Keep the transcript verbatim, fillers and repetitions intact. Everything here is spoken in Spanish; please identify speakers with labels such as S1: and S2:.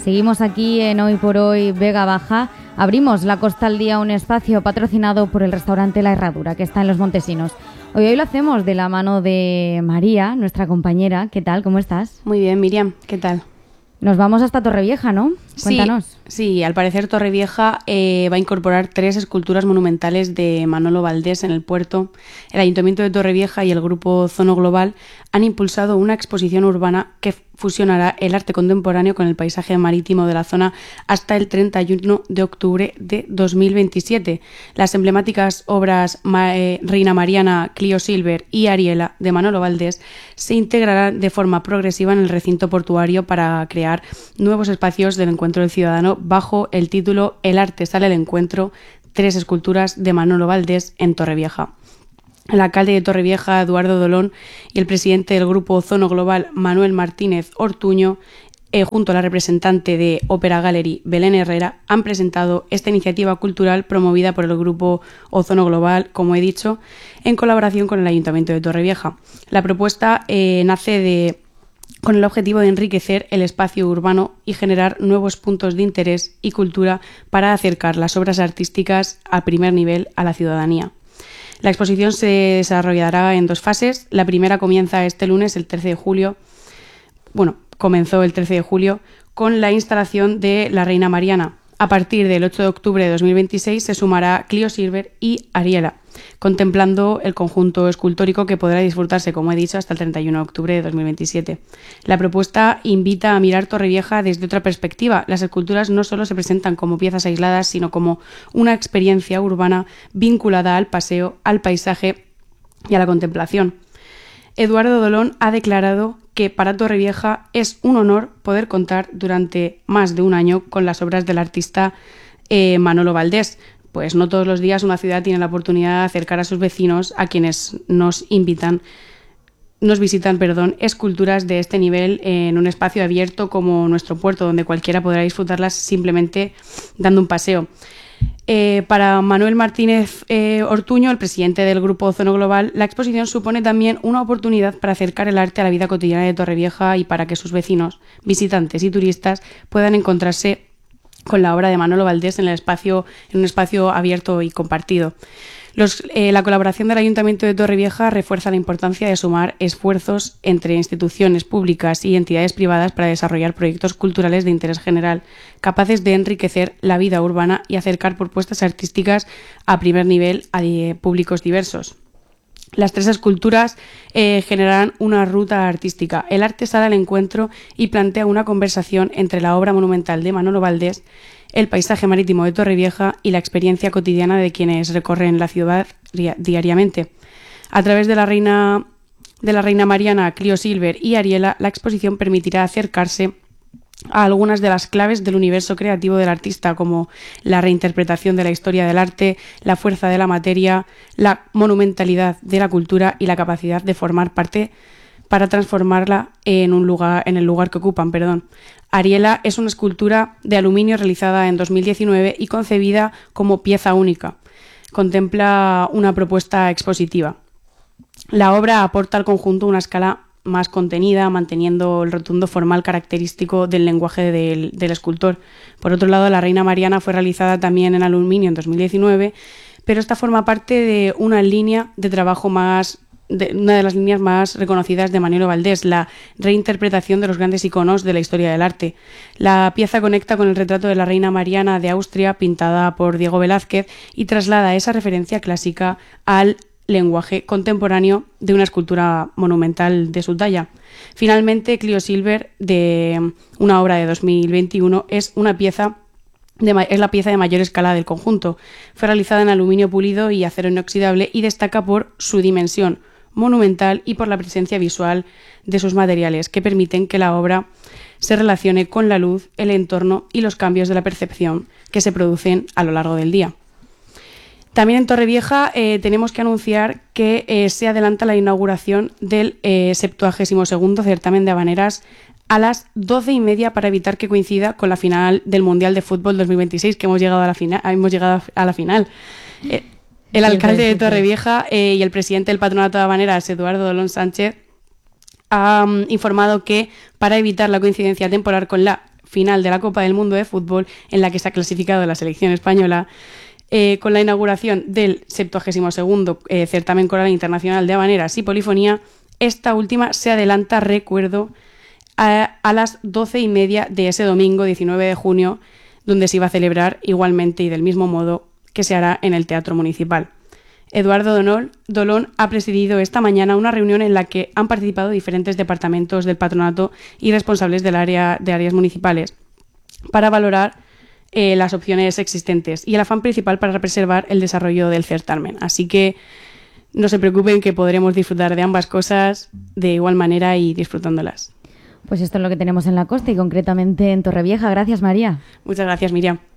S1: Seguimos aquí en Hoy por Hoy Vega Baja. Abrimos la Costa al Día, un espacio patrocinado por el restaurante La Herradura, que está en Los Montesinos. Hoy, hoy lo hacemos de la mano de María, nuestra compañera. ¿Qué tal? ¿Cómo estás?
S2: Muy bien, Miriam. ¿Qué tal?
S1: Nos vamos hasta Torrevieja, ¿no? Cuéntanos.
S2: Sí, sí, al parecer Torrevieja eh, va a incorporar tres esculturas monumentales de Manolo Valdés en el puerto. El Ayuntamiento de Torrevieja y el Grupo Zono Global han impulsado una exposición urbana que fusionará el arte contemporáneo con el paisaje marítimo de la zona hasta el treinta y uno de octubre de dos mil veintisiete. Las emblemáticas obras Ma- eh, Reina Mariana, Clio Silver y Ariela de Manolo Valdés se integrarán de forma progresiva en el recinto portuario para crear nuevos espacios del encuentro del ciudadano bajo el título El arte sale al encuentro, tres esculturas de Manolo Valdés en Torrevieja. El alcalde de Torrevieja, Eduardo Dolón, y el presidente del Grupo Zono Global, Manuel Martínez Ortuño, eh, junto a la representante de Opera Gallery, Belén Herrera, han presentado esta iniciativa cultural promovida por el Grupo Ozono Global, como he dicho, en colaboración con el Ayuntamiento de Torrevieja. La propuesta eh, nace de... con el objetivo de enriquecer el espacio urbano y generar nuevos puntos de interés y cultura para acercar las obras artísticas a primer nivel a la ciudadanía. La exposición se desarrollará en dos fases. La primera comienza este lunes, el trece de julio. Bueno, comenzó el trece de julio con la instalación de la Reina Mariana. A partir del ocho de octubre de dos mil veintiséis se sumará Clio Silver y Ariela, contemplando el conjunto escultórico que podrá disfrutarse, como he dicho, hasta el treinta y uno de octubre de dos mil veintisiete. La propuesta invita a mirar Torrevieja desde otra perspectiva. Las esculturas no solo se presentan como piezas aisladas, sino como una experiencia urbana vinculada al paseo, al paisaje y a la contemplación. Eduardo Dolón ha declarado que para Torrevieja es un honor poder contar durante más de un año con las obras del artista eh, Manolo Valdés. Pues no todos los días una ciudad tiene la oportunidad de acercar a sus vecinos, a quienes nos invitan, nos visitan, perdón, esculturas de este nivel en un espacio abierto como nuestro puerto, donde cualquiera podrá disfrutarlas simplemente dando un paseo. Eh, para Manuel Martínez eh, Ortuño, el presidente del Grupo Zono Global, la exposición supone también una oportunidad para acercar el arte a la vida cotidiana de Torrevieja y para que sus vecinos, visitantes y turistas puedan encontrarse con la obra de Manolo Valdés en el espacio, en un espacio abierto y compartido. Los, eh, la colaboración del Ayuntamiento de Torrevieja refuerza la importancia de sumar esfuerzos entre instituciones públicas y entidades privadas para desarrollar proyectos culturales de interés general, capaces de enriquecer la vida urbana y acercar propuestas artísticas a primer nivel a eh, públicos diversos. Las tres esculturas eh, generarán una ruta artística. El arte sale al encuentro y plantea una conversación entre la obra monumental de Manolo Valdés, el paisaje marítimo de Torrevieja y la experiencia cotidiana de quienes recorren la ciudad diariamente. A través de la Reina, de la Reina Mariana, Clio Silver y Ariela, la exposición permitirá acercarse a algunas de las claves del universo creativo del artista, como la reinterpretación de la historia del arte, la fuerza de la materia, la monumentalidad de la cultura y la capacidad de formar parte para transformarla en un lugar, en el lugar que ocupan, perdón. Ariela es una escultura de aluminio realizada en dos mil diecinueve y concebida como pieza única. Contempla una propuesta expositiva. La obra aporta al conjunto una escala más contenida, manteniendo el rotundo formal característico del lenguaje del, del escultor. Por otro lado, la Reina Mariana fue realizada también en aluminio en dos mil diecinueve, pero esta forma parte de una línea de trabajo más, de una de las líneas más reconocidas de Manolo Valdés, la reinterpretación de los grandes iconos de la historia del arte. La pieza conecta con el retrato de la Reina Mariana de Austria, pintada por Diego Velázquez, y traslada esa referencia clásica al lenguaje contemporáneo de una escultura monumental de su talla. Finalmente, Clio Silver, de una obra de dos mil veintiuno, es una pieza de, es la pieza de mayor escala del conjunto. Fue realizada en aluminio pulido y acero inoxidable y destaca por su dimensión monumental y por la presencia visual de sus materiales, que permiten que la obra se relacione con la luz, el entorno y los cambios de la percepción que se producen a lo largo del día. También en Torrevieja eh, tenemos que anunciar que eh, se adelanta la inauguración del eh, septuagésimo segundo certamen de habaneras a las doce y media para evitar que coincida con la final del Mundial de Fútbol dos mil veintiséis, que hemos llegado a la, fina- hemos llegado a la final. Eh, el alcalde de Torrevieja eh, y el presidente del Patronato de Habaneras, Eduardo Dolón Sánchez, ha um, informado que para evitar la coincidencia temporal con la final de la Copa del Mundo de Fútbol, en la que se ha clasificado la selección española, eh, con la inauguración del septuagésimo segundo eh, certamen coral internacional de habaneras y polifonía. Esta última se adelanta, recuerdo, a, a las doce y media de ese domingo diecinueve de junio, donde se iba a celebrar igualmente y del mismo modo que se hará en el Teatro Municipal. Eduardo Donol, Dolón ha presidido esta mañana una reunión en la que han participado diferentes departamentos del patronato y responsables del área, de áreas municipales para valorar eh, las opciones existentes y el afán principal para preservar el desarrollo del certamen. Así que no se preocupen, que podremos disfrutar de ambas cosas de igual manera y disfrutándolas.
S1: Pues esto es lo que tenemos en la costa y concretamente en Torrevieja. Gracias, María.
S2: Muchas gracias, Miriam.